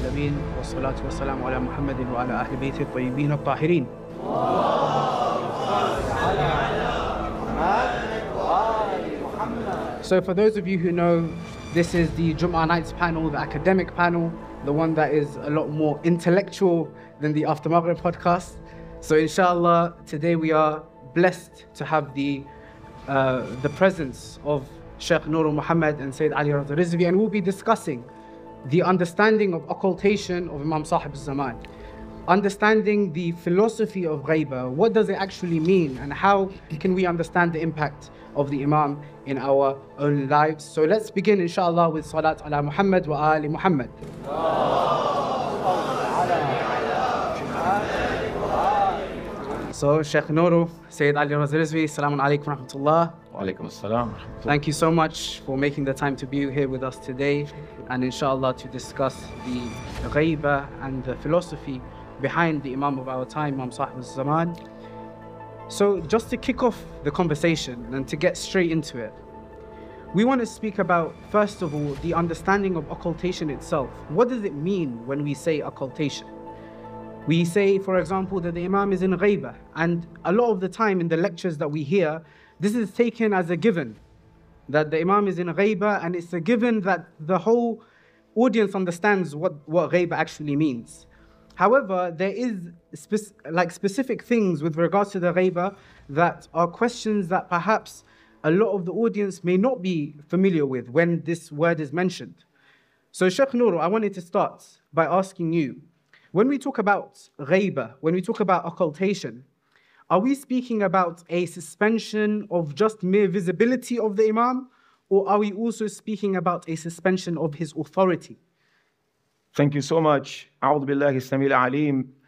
العالمين والصلاة والسلام على محمد وعلى أهل بيته الطيبين الطاهرين. So for those of you who know, this is the Jum'ah Nights panel, the academic panel, the one that is a lot more intellectual than the After Maghrib podcast. So inshallah, today we are blessed to have the presence of Sheikh Nurul Muhammad and Sayyid Ali Raza Rizvi, and we'll be discussing the understanding of occultation of Imam Sahib al-Zaman, understanding the philosophy of ghaiba. What does it actually mean, and how can we understand the impact of the Imam in our own lives? So let's begin inshallah with Salat ala Muhammad wa Ali Muhammad. So Sheikh Nurul, Sayyid Ali Raza Rizvi, Assalamu alaikum wa rahmatullah. Wa alaikum assalam. Thank you so much for making the time to be here with us today, and inshallah to discuss the ghaiba and the philosophy behind the Imam of our time, Imam Sahib al-Zaman. So just to kick off the conversation and to get straight into it, we want to speak about, first of all, the understanding of occultation itself. What does it mean when we say occultation? We say, for example, that the Imam is in ghaiba, and a lot of the time in the lectures that we hear, this is taken as a given, that the Imam is in ghaiba, and it's a given that the whole audience understands what ghaiba actually means. However, there is specific things with regards to the ghaiba that are questions that perhaps a lot of the audience may not be familiar with when this word is mentioned. So Sheikh Nurul, I wanted to start by asking you, when we talk about ghaiba, when we talk about occultation, are we speaking about a suspension of just mere visibility of the Imam, or are we also speaking about a suspension of his authority? Thank you so much. أعوذ بالله السميع العليم